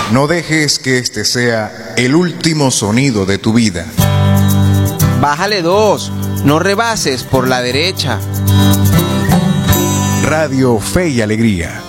No dejes que este sea el último sonido de tu vida. Bájale 2, no rebases por la derecha. Radio Fe y Alegría.